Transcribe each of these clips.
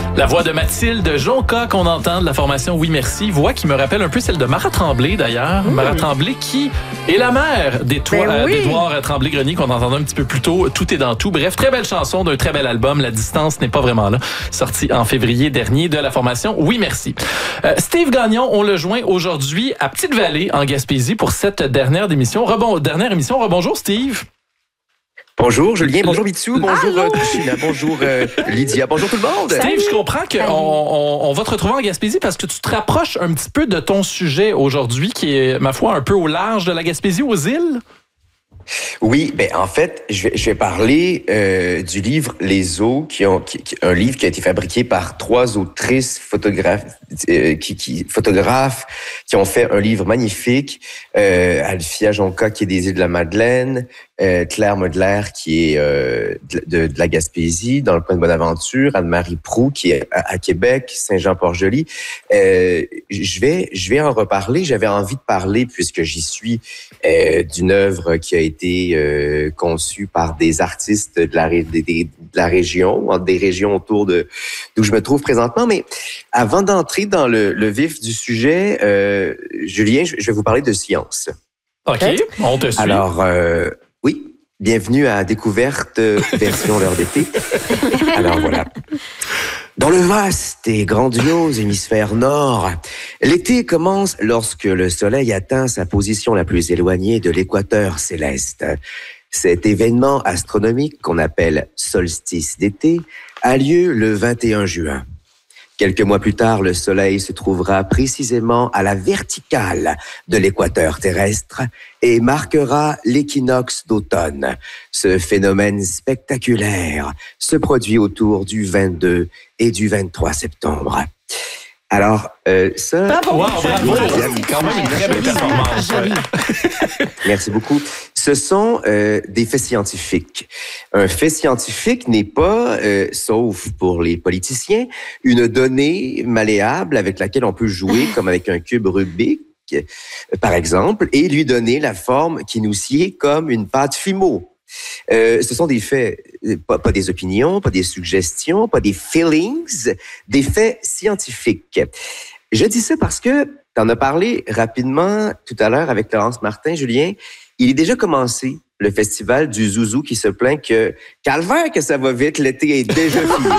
La voix de Mathilde Jonca qu'on entend de la formation Oui Merci, voix qui me rappelle un peu celle de Mara Tremblay d'ailleurs. Mara Tremblay qui est la mère d'Édouard Tremblay-Grenier qu'on entendait un petit peu plus tôt. Tout est dans tout. Bref, très belle chanson d'un très bel album. La distance n'est pas vraiment là. Sorti en février dernier de la formation Oui Merci. Steve Gagnon, on le joint aujourd'hui à Petite-Vallée en Gaspésie pour cette dernière émission. Rebonjour Steve. Bonjour Julien, bonjour Mitsou, bonjour Christina, bonjour Lydia, bonjour tout le monde. Steve, je comprends qu'on va te retrouver en Gaspésie parce que tu te rapproches un petit peu de ton sujet aujourd'hui qui est, ma foi, un peu au large de la Gaspésie, aux îles. Oui, en fait, je vais parler du livre Les Eaux, un livre qui a été fabriqué par 3 autrices photographes qui ont fait un livre magnifique. Alfia Jonca qui est des îles de la Madeleine, Claire Modeler qui est de la Gaspésie, dans le coin de Bonaventure, Anne-Marie Proulx qui est à Québec, Saint-Jean-Port-Joli. Je vais en reparler. J'avais envie de parler, puisque j'y suis, d'une œuvre qui a été conçue par des artistes de la région, des régions autour d'où je me trouve présentement. Mais avant d'entrer dans le vif du sujet, Julien, je vais vous parler de science. OK, on te suit. Alors, oui, bienvenue à Découverte version l'heure d'été. Alors voilà. Dans le vaste et grandiose hémisphère nord, l'été commence lorsque le soleil atteint sa position la plus éloignée de l'équateur céleste. Cet événement astronomique qu'on appelle solstice d'été a lieu le 21 juin. Quelques mois plus tard, le soleil se trouvera précisément à la verticale de l'équateur terrestre et marquera l'équinoxe d'automne. Ce phénomène spectaculaire se produit autour du 22 et du 23 septembre. Alors, ça... Bravo! Quand même une très belle performance. Merci beaucoup. Ce sont des faits scientifiques. Un fait scientifique n'est pas, sauf pour les politiciens, une donnée malléable avec laquelle on peut jouer comme avec un cube Rubik, par exemple, et lui donner la forme qui nous sied comme une pâte Fimo. Ce sont des faits, pas des opinions, pas des suggestions, pas des feelings, des faits scientifiques. Je dis ça parce que tu en as parlé rapidement tout à l'heure avec Laurence Martin, Julien. Il est déjà commencé le festival du Zouzou qui se plaint que calvaire que ça va vite, l'été est déjà fini.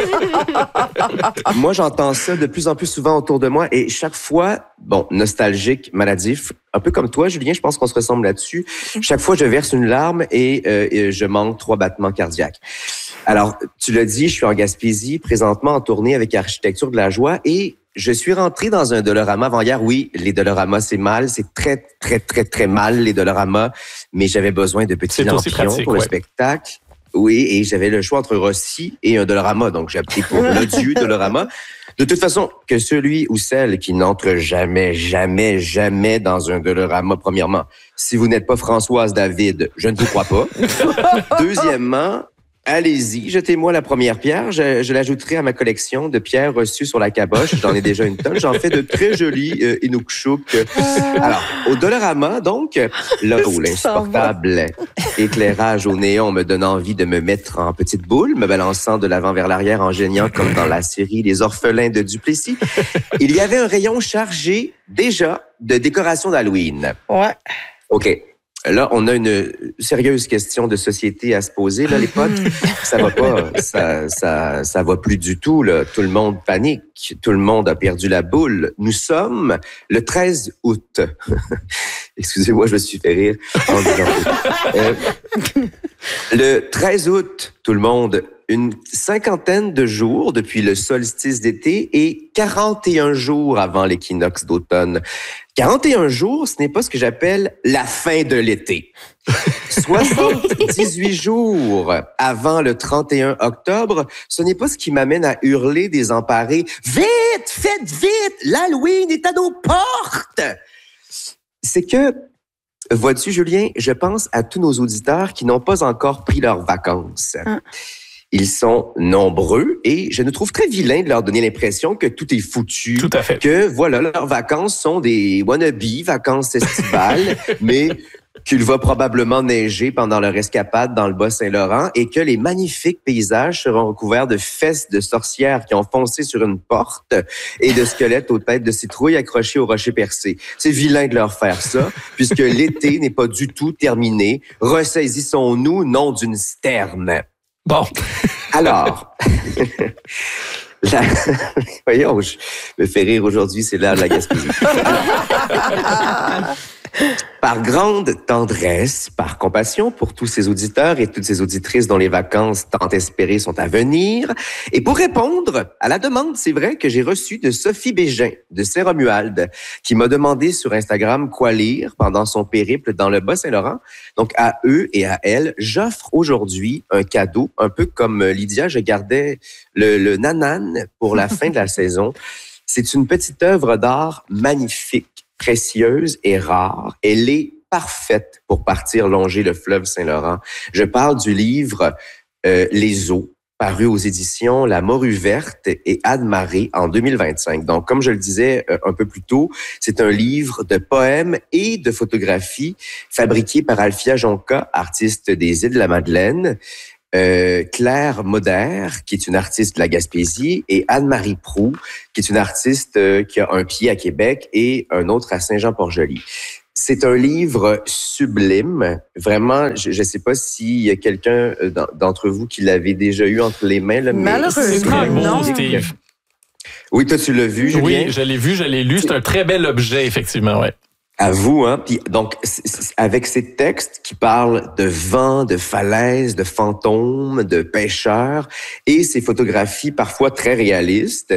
Moi, j'entends ça de plus en plus souvent autour de moi et chaque fois, nostalgique, maladif, un peu comme toi, Julien, je pense qu'on se ressemble là-dessus. Chaque fois, je verse une larme et je manque 3 battements cardiaques. Alors, tu l'as dit, je suis en Gaspésie, présentement en tournée avec Architecture de la Joie et je suis rentré dans un Dolorama avant-hier. Oui, les Doloramas, c'est mal. C'est très, très, très, très mal, les Doloramas. Mais j'avais besoin de petits lampions pour le spectacle. Oui, et j'avais le choix entre Rossi et un Dolorama. Donc, j'ai opté pour l'odieux Dolorama. De toute façon, que celui ou celle qui n'entre jamais, jamais, jamais dans un Dolorama, premièrement, si vous n'êtes pas Françoise David, je ne vous crois pas. Deuxièmement, allez-y, jetez-moi la première pierre. Je l'ajouterai à ma collection de pierres reçues sur la caboche. J'en ai déjà une tonne. J'en fais de très jolis Inukshuk. Alors, au Dolorama, donc, là où l'insupportable éclairage au néon me donne envie de me mettre en petite boule, me balançant de l'avant vers l'arrière en geignant comme dans la série Les Orphelins de Duplessis, il y avait un rayon chargé déjà de décoration d'Halloween. Ouais. OK. Là, on a une sérieuse question de société à se poser, là, les potes. Ça va pas, ça va plus du tout, là. Tout le monde panique. Tout le monde a perdu la boule. Nous sommes le 13 août. Excusez-moi, je me suis fait rire en disant le 13 août, tout le monde, une 50aine de jours depuis le solstice d'été et 41 jours avant l'équinoxe d'automne. 41 jours, ce n'est pas ce que j'appelle la fin de l'été. 78 jours avant le 31 octobre, ce n'est pas ce qui m'amène à hurler désemparé. Vite, faites vite, l'Halloween est à nos portes! C'est que, vois-tu, Julien, je pense à tous nos auditeurs qui n'ont pas encore pris leurs vacances. Ils sont nombreux et je nous trouve très vilain de leur donner l'impression que tout est foutu. Tout à fait. Que, voilà, leurs vacances sont des wannabe vacances estivales, mais qu'il va probablement neiger pendant leur escapade dans le Bas-Saint-Laurent et que les magnifiques paysages seront recouverts de fesses de sorcières qui ont foncé sur une porte et de squelettes aux têtes de citrouilles accrochés au rocher percé. C'est vilain de leur faire ça, puisque l'été n'est pas du tout terminé. Ressaisissons-nous, nom d'une sterne. Bon. Alors... Voyons, je me fais rire aujourd'hui, c'est l'heure de la Gaspésie. Par grande tendresse, par compassion pour tous ces auditeurs et toutes ces auditrices dont les vacances tant espérées sont à venir, et pour répondre à la demande, c'est vrai que j'ai reçu de Sophie Bégin de Saint-Romuald, qui m'a demandé sur Instagram quoi lire pendant son périple dans le Bas-Saint-Laurent. Donc à eux et à elle, j'offre aujourd'hui un cadeau, un peu comme Lydia, je gardais le nanan pour la fin de la saison. C'est une petite œuvre d'art magnifique, précieuse et rare. Elle est parfaite pour partir longer le fleuve Saint-Laurent. Je parle du livre Les Eaux, paru aux éditions La Morue Verte et Anne-Marie en 2025. Donc, comme je le disais un peu plus tôt, c'est un livre de poèmes et de photographies fabriqué par Alfia Jonca, artiste des Îles-de-la-Madeleine, Claire Moder, qui est une artiste de la Gaspésie, et Anne-Marie Proux, qui est une artiste qui a un pied à Québec et un autre à Saint-Jean-Port-Joli. C'est un livre sublime. Vraiment, je ne sais pas s'il y a quelqu'un d'entre vous qui l'avait déjà eu entre les mains. Là, malheureusement, non. Steve. Oui, toi, tu l'as vu, Julien? Oui, je l'ai vu, je l'ai lu. C'est un très bel objet, effectivement, ouais. À vous, hein. Puis donc, avec ces textes qui parlent de vent, de falaises, de fantômes, de pêcheurs, et ces photographies parfois très réalistes,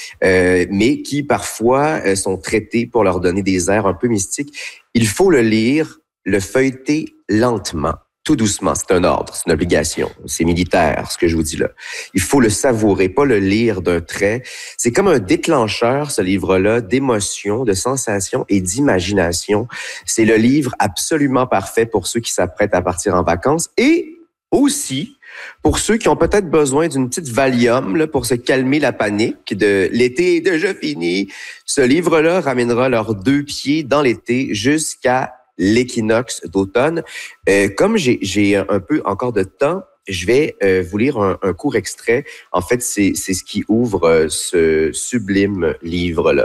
mais qui parfois sont traitées pour leur donner des airs un peu mystiques. Il faut le lire, le feuilleter lentement. Tout doucement, c'est un ordre, c'est une obligation, c'est militaire, ce que je vous dis là. Il faut le savourer, pas le lire d'un trait. C'est comme un déclencheur, ce livre-là, d'émotions, de sensations et d'imagination. C'est le livre absolument parfait pour ceux qui s'apprêtent à partir en vacances et aussi pour ceux qui ont peut-être besoin d'une petite Valium là, pour se calmer la panique de l'été est déjà fini. Ce livre-là ramènera leurs deux pieds dans l'été jusqu'à l'équinoxe d'automne. Comme j'ai un peu encore de temps, je vais vous lire un court extrait. En fait, c'est ce qui ouvre ce sublime livre-là.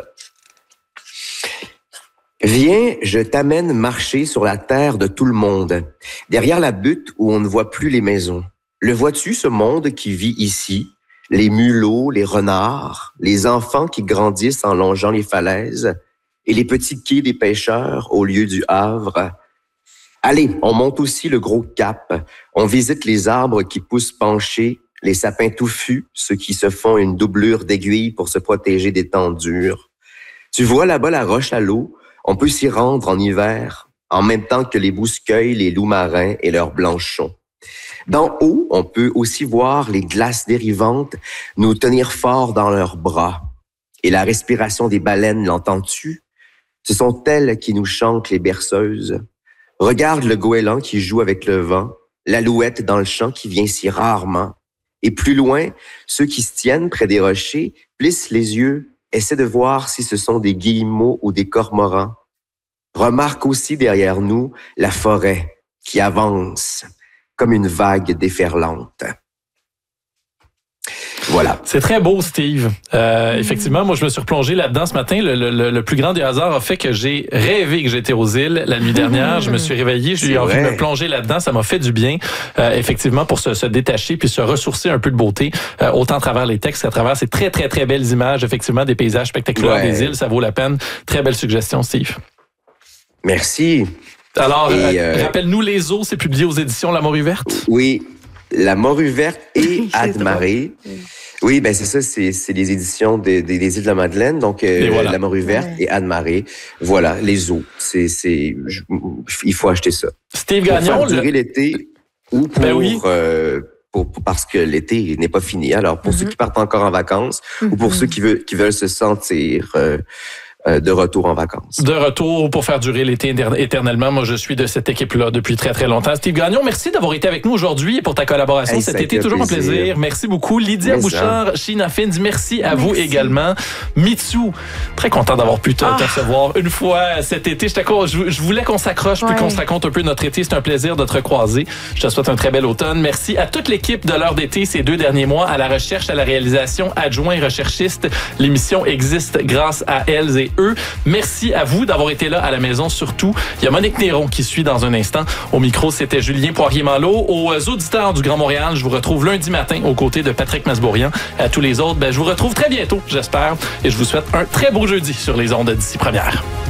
Viens, je t'amène marcher sur la terre de tout le monde, derrière la butte où on ne voit plus les maisons. Le vois-tu, ce monde qui vit ici? Les mulots, les renards, les enfants qui grandissent en longeant les falaises, et les petits quais des pêcheurs au lieu du Havre. Allez, on monte aussi le gros cap. On visite les arbres qui poussent penchés, les sapins touffus, ceux qui se font une doublure d'aiguille pour se protéger des temps durs. Tu vois là-bas la roche à l'eau? On peut s'y rendre en hiver, en même temps que les bouscueils, les loups marins et leurs blanchons. D'en haut, on peut aussi voir les glaces dérivantes nous tenir fort dans leurs bras. Et la respiration des baleines, l'entends-tu? Ce sont elles qui nous chantent les berceuses. Regarde le goéland qui joue avec le vent, l'alouette dans le champ qui vient si rarement. Et plus loin, ceux qui se tiennent près des rochers plissent les yeux, essaient de voir si ce sont des guillemots ou des cormorans. Remarque aussi derrière nous la forêt qui avance comme une vague déferlante. Voilà. C'est très beau, Steve. Effectivement, moi, je me suis replongé là-dedans ce matin. Le plus grand des hasards a fait que j'ai rêvé que j'étais aux îles la nuit dernière. Je me suis réveillé, j'ai eu envie de me plonger là-dedans. Ça m'a fait du bien, effectivement, pour se détacher puis se ressourcer un peu de beauté, autant à travers les textes qu'à travers ces très, très, très belles images, effectivement, des paysages spectaculaires des îles. Ça vaut la peine. Très belle suggestion, Steve. Merci. Alors, rappelle-nous, Les Eaux, c'est publié aux éditions La Morue Verte? Oui, La Morue Verte et Anne-Marie. Oui, ben c'est ça, c'est les éditions des Îles-de-la-Madeleine, donc voilà. La Morue Verte et Anne-Marie. Voilà, Les Eaux. Il faut acheter ça. Steve Gagnon, pour durer l'été ou parce que l'été n'est pas fini. Alors pour ceux qui partent encore en vacances ou pour ceux qui veulent se sentir de retour en vacances. De retour pour faire durer l'été éternellement. Moi, je suis de cette équipe-là depuis très, très longtemps. Steve Gagnon, merci d'avoir été avec nous aujourd'hui et pour ta collaboration cet été. Toujours un plaisir. Merci beaucoup. Lydia Bouchard, Sheena Fins, merci à vous également. Mitsu, très content d'avoir pu te recevoir une fois cet été. Je voulais qu'on s'accroche puis qu'on se raconte un peu notre été. C'est un plaisir de te recroiser. Je te souhaite un très bel automne. Merci à toute l'équipe de l'heure d'été ces 2 derniers mois, à la recherche, à la réalisation, adjoints recherchistes. L'émission existe grâce à elles et eux. Merci à vous d'avoir été là à la maison surtout. Il y a Monique Néron qui suit dans un instant. Au micro, c'était Julien Poirier-Malo. Aux auditeurs du Grand Montréal, je vous retrouve lundi matin aux côtés de Patrick Masbourian. À tous les autres, je vous retrouve très bientôt, j'espère. Et je vous souhaite un très beau jeudi sur les ondes d'ici première.